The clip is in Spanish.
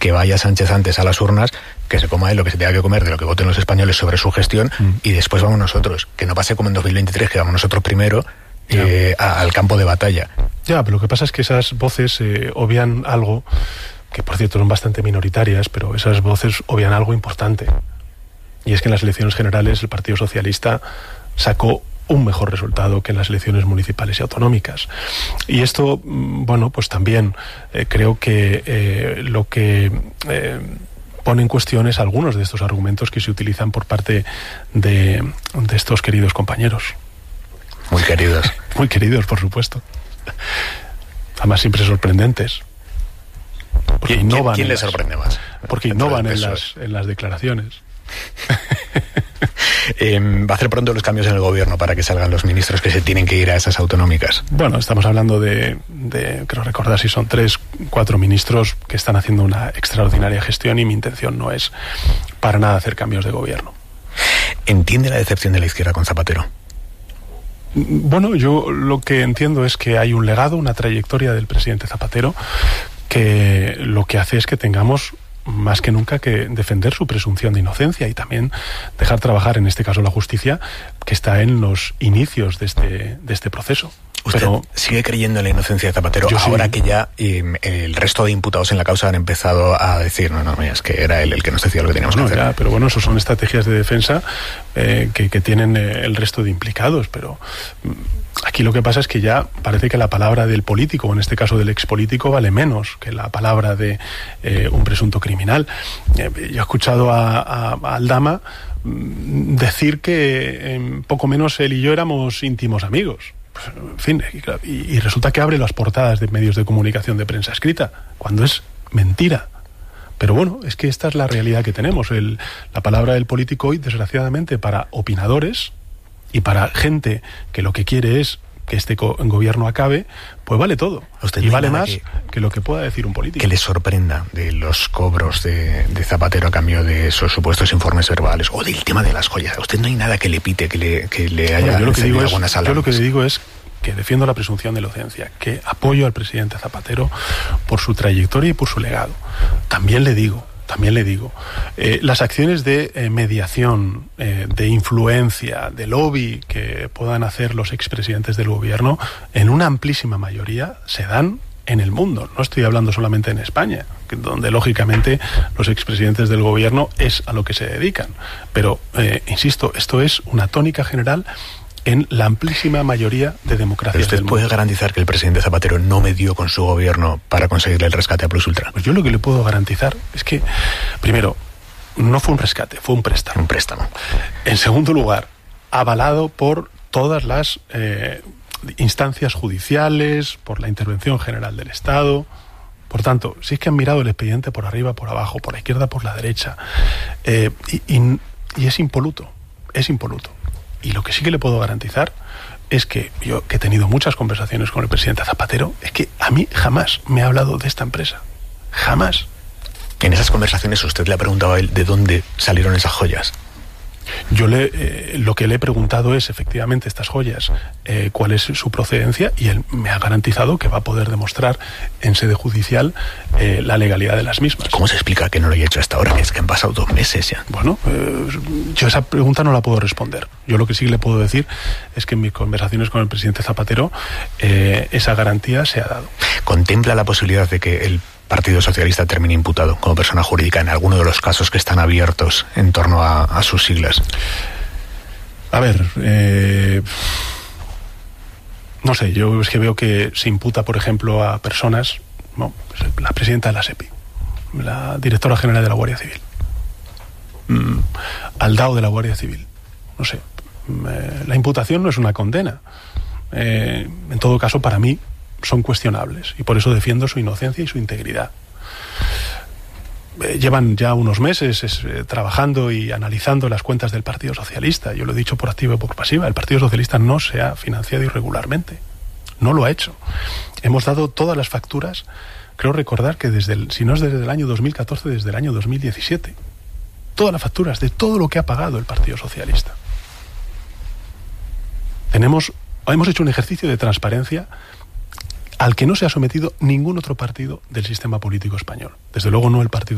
que vaya Sánchez antes a las urnas, que se coma él lo que se tenga que comer de lo que voten los españoles sobre su gestión, y después vamos nosotros. Que no pase como en 2023, que vamos nosotros primero al campo de batalla. Ya, pero lo que pasa es que esas voces obvian algo, que por cierto son bastante minoritarias, pero esas voces obvian algo importante. Y es que en las elecciones generales el Partido Socialista sacó un mejor resultado que en las elecciones municipales y autonómicas. Y esto, bueno, pues también creo que lo que pone en cuestión es algunos de estos argumentos que se utilizan por parte de estos queridos compañeros. Muy queridos. Muy queridos, por supuesto. Además siempre sorprendentes. Porque innovan. ¿Quién le sorprende más? Porque innovan en las declaraciones. ¿Va a hacer pronto los cambios en el gobierno para que salgan los ministros que se tienen que ir a esas autonómicas? Bueno, estamos hablando de creo recordar si son 3, 4 ministros que están haciendo una extraordinaria gestión, y mi intención no es para nada hacer cambios de gobierno. ¿Entiende la decepción de la izquierda con Zapatero? Bueno, yo lo que entiendo es que hay un legado, una trayectoria del presidente Zapatero, que lo que hace es que tengamos más que nunca que defender su presunción de inocencia y también dejar trabajar, en este caso, la justicia, que está en los inicios de este proceso. ¿Usted sigue creyendo en la inocencia de Zapatero ahora sí, que ya el resto de imputados en la causa han empezado a decir no, es que era él el que nos decía lo que teníamos que hacer? Ya, pero bueno, eso son estrategias de defensa que tienen el resto de implicados, pero aquí lo que pasa es que ya parece que la palabra del político, o en este caso del expolítico, vale menos que la palabra de un presunto criminal. Yo he escuchado a Aldama decir que poco menos él y yo éramos íntimos amigos. En fin, y resulta que abre las portadas de medios de comunicación de prensa escrita, cuando es mentira. Pero bueno, es que esta es la realidad que tenemos. La palabra del político hoy, desgraciadamente, para opinadores y para gente que lo que quiere es que este gobierno acabe, pues vale todo. Y vale más que lo que pueda decir un político. Que le sorprenda de los cobros de Zapatero a cambio de esos supuestos informes verbales, o del tema de las joyas. A usted no hay nada que le pite, que le haya encendido algunas alarmas. Yo lo que le digo es que defiendo la presunción de inocencia, que apoyo al presidente Zapatero por su trayectoria y por su legado. También le digo, las acciones de mediación, de influencia, de lobby que puedan hacer los expresidentes del gobierno, en una amplísima mayoría se dan en el mundo. No estoy hablando solamente en España, donde lógicamente los expresidentes del gobierno es a lo que se dedican. Pero, insisto, esto es una tónica general en la amplísima mayoría de democracias del mundo. ¿Usted puede garantizar que el presidente Zapatero no medió con su gobierno para conseguirle el rescate a Plus Ultra? Pues yo lo que le puedo garantizar es que, primero, no fue un rescate, fue un préstamo. Un préstamo. En segundo lugar, avalado por todas las instancias judiciales, por la intervención general del Estado. Por tanto, si es que han mirado el expediente por arriba, por abajo, por la izquierda, por la derecha, y es impoluto, es impoluto. Y lo que sí que le puedo garantizar es que yo, que he tenido muchas conversaciones con el presidente Zapatero, es que a mí jamás me ha hablado de esta empresa. Jamás. En esas conversaciones usted le ha preguntado a él de dónde salieron esas joyas. Yo lo que le he preguntado es, efectivamente, estas joyas, cuál es su procedencia, y él me ha garantizado que va a poder demostrar en sede judicial la legalidad de las mismas. ¿Cómo se explica que no lo haya hecho hasta ahora? Es que han pasado 2 meses ya. Bueno, yo esa pregunta no la puedo responder. Yo lo que sí le puedo decir es que en mis conversaciones con el presidente Zapatero esa garantía se ha dado. ¿Contempla la posibilidad de que el Partido Socialista termine imputado como persona jurídica en alguno de los casos que están abiertos en torno a sus siglas? A ver, no sé, yo es que veo que se imputa, por ejemplo, a personas, ¿no? La presidenta de la SEPI, la directora general de la Guardia Civil, al DAO de la Guardia Civil, no sé, la imputación no es una condena. En todo caso, para mí, son cuestionables, y por eso defiendo su inocencia y su integridad. Llevan ya unos meses trabajando y analizando las cuentas del Partido Socialista. Yo lo he dicho por activa y por pasiva. El Partido Socialista no se ha financiado irregularmente. No lo ha hecho. Hemos dado todas las facturas, creo recordar que si no es desde el año 2014, desde el año 2017. Todas las facturas de todo lo que ha pagado el Partido Socialista. Hemos hecho un ejercicio de transparencia al que no se ha sometido ningún otro partido del sistema político español. Desde luego no el Partido